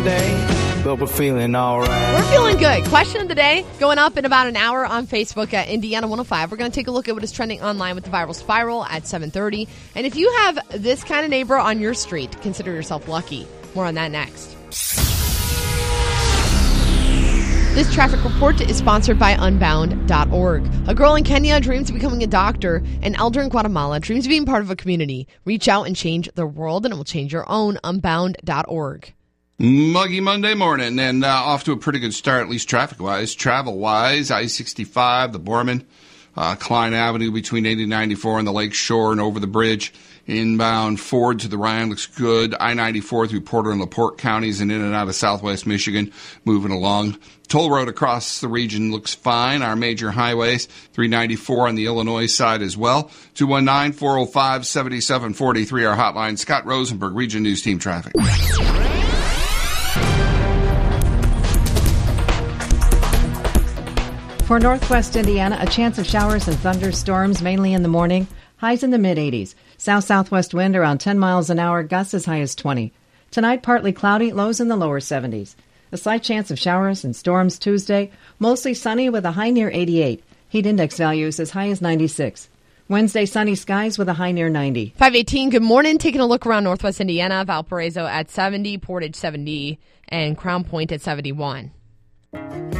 Monday, but we're feeling all right. We're feeling good. Question of the day going up in about an hour on Facebook at Indiana 105. We're going to take a look at what is trending online with the Viral Spiral at 7:30. And if you have this kind of neighbor on your street, consider yourself lucky. More on that next. This traffic report is sponsored by Unbound.org. A girl in Kenya dreams of becoming a doctor. An elder in Guatemala dreams of being part of a community. Reach out and change the world, and it will change your own. Unbound.org. Muggy Monday morning, and off to a pretty good start, at least traffic-wise. Travel-wise, I-65, the Borman, Klein Avenue between 80 and 94 on the Lake Shore and over the bridge. Inbound Ford to the Ryan looks good. I-94 through Porter and LaPorte counties and in and out of southwest Michigan moving along. Toll road across the region looks fine. Our major highways, 394 on the Illinois side as well. 219-405-7743, our hotline. Scott Rosenberg, Region News Team Traffic. For northwest Indiana, a chance of showers and thunderstorms, mainly in the morning. Highs in the mid-80s. South-southwest wind around 10 miles an hour, gusts as high as 20. Tonight, partly cloudy, lows in the lower 70s. A slight chance of showers and storms Tuesday. Mostly sunny with a high near 88. Heat index values as high as 96. Wednesday, sunny skies with a high near 90. 518, good morning. Taking a look around northwest Indiana. Valparaiso at 70, Portage 70, and Crown Point at 71.